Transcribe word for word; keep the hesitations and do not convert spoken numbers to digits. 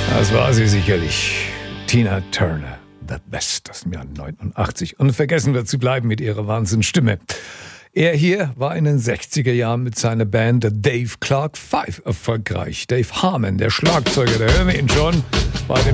Das war sie sicherlich. Tina Turner, the best, aus dem Jahr neunundachtzig. Und vergessen wird zu bleiben mit ihrer Wahnsinnsstimme. Er hier war in den sechziger Jahren mit seiner Band The Dave Clark Five erfolgreich. Dave Harmon, der Schlagzeuger, da hören wir ihn schon, bei dem